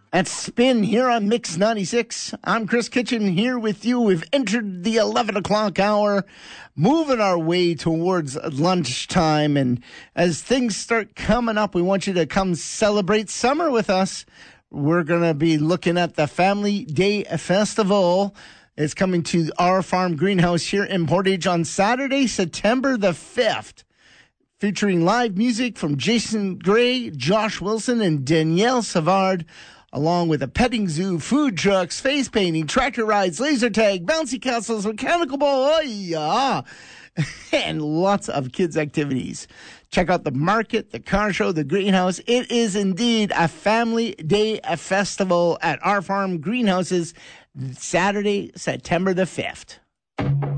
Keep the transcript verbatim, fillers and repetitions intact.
That's Spin here on Mix ninety-six. I'm Chris Kitchen here with you. We've entered the eleven o'clock hour, moving our way towards lunchtime. And as things start coming up, we want you to come celebrate summer with us. We're going to be looking at the Family Day Festival. It's coming to our farm greenhouse here in Portage on Saturday, September the fifth. Featuring live music from Jason Gray, Josh Wilson, and Danielle Savard, along with a petting zoo, food trucks, face painting, tractor rides, laser tag, bouncy castles, mechanical ball, oh yeah, and lots of kids' activities. Check out the market, the car show, the greenhouse. It is indeed a Family Day festival at our farm greenhouses, Saturday, September the fifth.